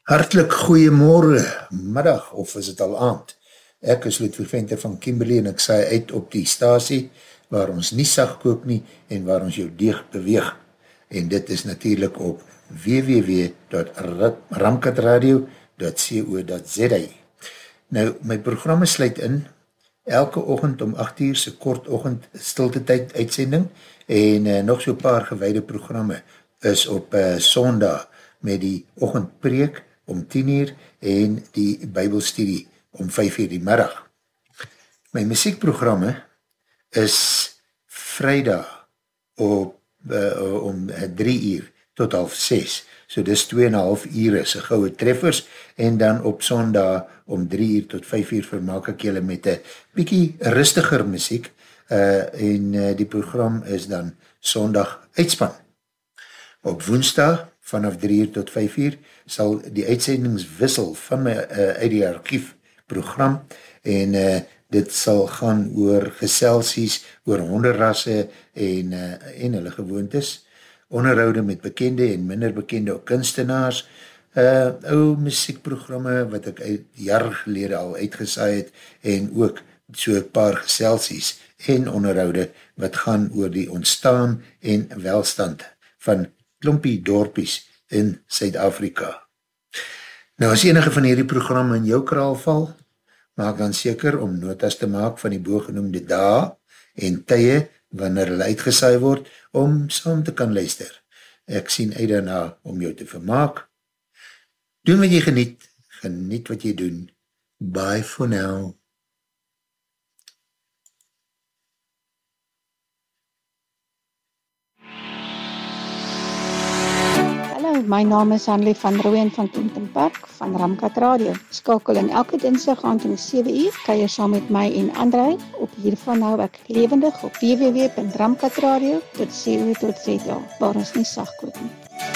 Hartlik goeiemorgen, middag of is het al aand. Ek is Ludwig Venter van Kimberley en ek saai uit op die stasie waar ons nie sag kook nie en waar ons jou deeg beweeg. En dit is natuurlijk op www.ramkatradio.co.za. Nou, my programme sluit in elke oggend om 8 uur se kort oggend stiltetyd uitsending en nog so paar gewyde programme is op Sondag met die oggendpreek om 10 uur en die Bybelstudie om 5 uur die middag. My muziekprogramme is Vrydag op, om 3 uur tot 5:30, so dis 2,5 ure se goue treffers en dan op Sondag om 3 uur tot 5 uur vermaak ek julle met 'n bietjie rustiger muziek en die program is dan Sondag uitspan. Op Woensdag vanaf 3 uur tot 5 uur sal die uitsendings wissel van my uit die archief program en dit sal gaan oor geselsies, oor honderrasse en hulle gewoontes, onderhoude met bekende en minder bekende kunstenaars, ou muziekprogramme wat ek jaar gelede al uitgesaai het en ook so 'n paar geselsies en onderhoude wat gaan oor die ontstaan en welstand van klompie dorpies in Suid-Afrika. Nou as enige van hierdie programme in jou kraal val, maak dan seker om notas te maak van die bogenoemde dae en tye wanneer hulle uitgesaai word om saam te kan luister. Ek sien uit daarna om jou te vermaak. Doen wat jy geniet wat jy doen. Bye for now. My naam is Hanlie van Rooyen van Kempton Park van Ramkat Radio. Skakel in elke dinsdag aand om 7 uur, kuier saam met my en André. Op hiervan hou ek lewendig op www.ramkatradio.co.za waar ons nie sag koop nie.